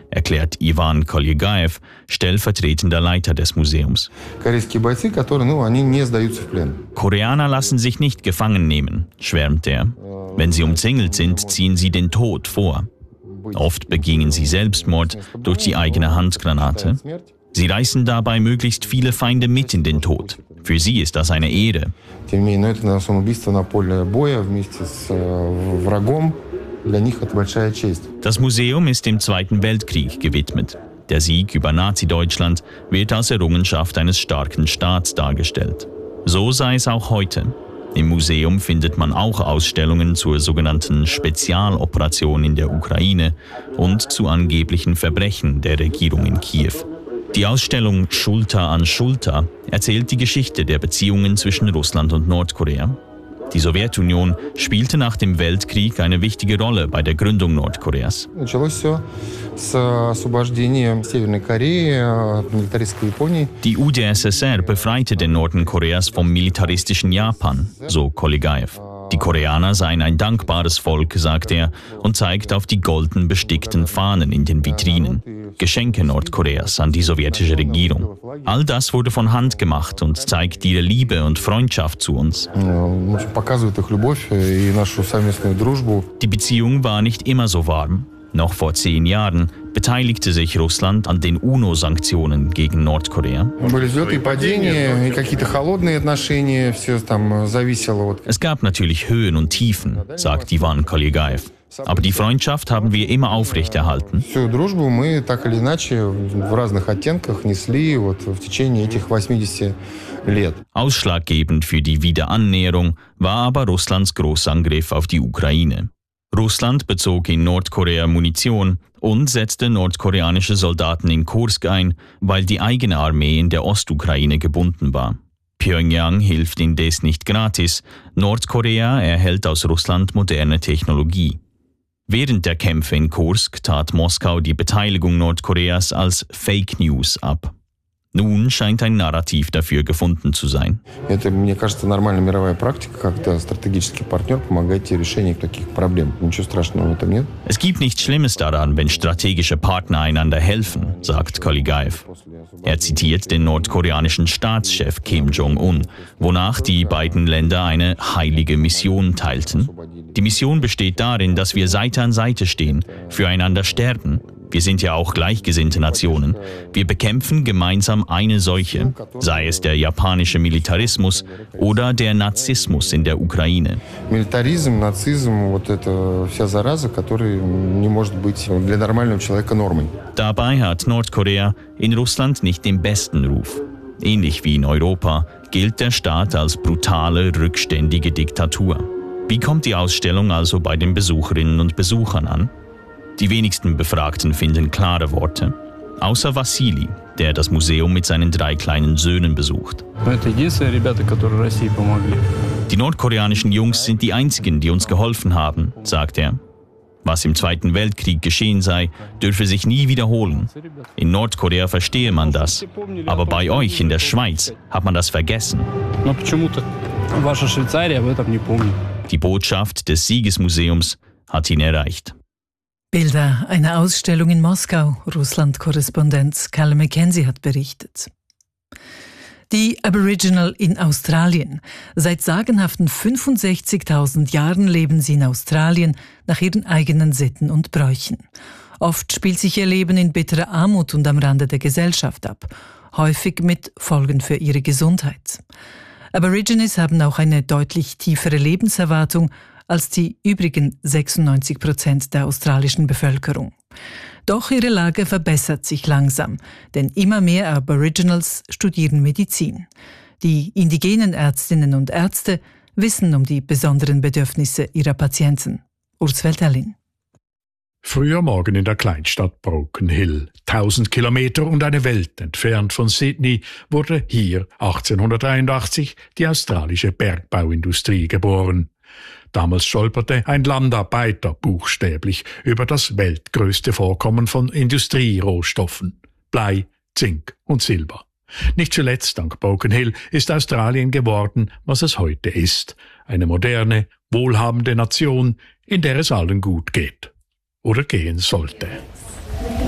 erklärt Ivan Kolyegaev, stellvertretender Leiter des Museums. Koreaner lassen sich nicht gefangen nehmen, schwärmt er. Wenn sie umzingelt sind, ziehen sie den Tod vor. Oft begingen sie Selbstmord durch die eigene Handgranate. Sie reißen dabei möglichst viele Feinde mit in den Tod. Für sie ist das eine Ehre. Das Museum ist dem Zweiten Weltkrieg gewidmet. Der Sieg über Nazi-Deutschland wird als Errungenschaft eines starken Staats dargestellt. So sei es auch heute. Im Museum findet man auch Ausstellungen zur sogenannten Spezialoperation in der Ukraine und zu angeblichen Verbrechen der Regierung in Kiew. Die Ausstellung Schulter an Schulter erzählt die Geschichte der Beziehungen zwischen Russland und Nordkorea. Die Sowjetunion spielte nach dem Weltkrieg eine wichtige Rolle bei der Gründung Nordkoreas. Die UdSSR befreite den Norden Koreas vom militaristischen Japan, so Kolyegaev. Die Koreaner seien ein dankbares Volk, sagt er, und zeigt auf die golden bestickten Fahnen in den Vitrinen. Geschenke Nordkoreas an die sowjetische Regierung. All das wurde von Hand gemacht und zeigt ihre Liebe und Freundschaft zu uns. Die Beziehung war nicht immer so warm. Noch vor 10 Jahren beteiligte sich Russland an den UNO-Sanktionen gegen Nordkorea. Es gab natürlich Höhen und Tiefen, sagt Ivan Kolyegaev. Aber die Freundschaft haben wir immer aufrechterhalten. Ausschlaggebend für die Wiederannäherung war aber Russlands Großangriff auf die Ukraine. Russland bezog in Nordkorea Munition und setzte nordkoreanische Soldaten in Kursk ein, weil die eigene Armee in der Ostukraine gebunden war. Pyongyang hilft indes nicht gratis. Nordkorea erhält aus Russland moderne Technologie. Während der Kämpfe in Kursk tat Moskau die Beteiligung Nordkoreas als Fake News ab. Nun scheint ein Narrativ dafür gefunden zu sein. Es gibt nichts Schlimmes daran, wenn strategische Partner einander helfen, sagt Kolyegaev. Er zitiert den nordkoreanischen Staatschef Kim Jong-un, wonach die beiden Länder eine heilige Mission teilten. Die Mission besteht darin, dass wir Seite an Seite stehen, füreinander sterben. Wir sind ja auch gleichgesinnte Nationen. Wir bekämpfen gemeinsam eine Seuche, sei es der japanische Militarismus oder der Nazismus in der Ukraine. Militarism, Nazism, вся зараза, которая не может быть для нормального человека нормой. Dabei hat Nordkorea in Russland nicht den besten Ruf. Ähnlich wie in Europa gilt der Staat als brutale, rückständige Diktatur. Wie kommt die Ausstellung also bei den Besucherinnen und Besuchern an? Die wenigsten Befragten finden klare Worte. Außer Wassili, der das Museum mit seinen 3 kleinen Söhnen besucht. Die nordkoreanischen Jungs sind die einzigen, die uns geholfen haben, sagt er. Was im Zweiten Weltkrieg geschehen sei, dürfe sich nie wiederholen. In Nordkorea verstehe man das. Aber bei euch in der Schweiz hat man das vergessen. Die Botschaft des Siegesmuseums hat ihn erreicht. Bilder einer Ausstellung in Moskau. Russland-Korrespondent Cal McKenzie hat berichtet. Die Aboriginal in Australien. Seit sagenhaften 65.000 Jahren leben sie in Australien nach ihren eigenen Sitten und Bräuchen. Oft spielt sich ihr Leben in bitterer Armut und am Rande der Gesellschaft ab, häufig mit Folgen für ihre Gesundheit. Aborigines haben auch eine deutlich tiefere Lebenserwartung als die übrigen 96% der australischen Bevölkerung. Doch ihre Lage verbessert sich langsam, denn immer mehr Aboriginals studieren Medizin. Die indigenen Ärztinnen und Ärzte wissen um die besonderen Bedürfnisse ihrer Patienten. Urs Velterlin. Früher Morgen in der Kleinstadt Broken Hill, 1000 Kilometer und eine Welt entfernt von Sydney, wurde hier 1883 die australische Bergbauindustrie geboren. Damals stolperte ein Landarbeiter buchstäblich über das weltgrößte Vorkommen von Industrierohstoffen: Blei, Zink und Silber. Nicht zuletzt dank Broken Hill ist Australien geworden, was es heute ist: eine moderne, wohlhabende Nation, in der es allen gut geht. Oder gehen sollte.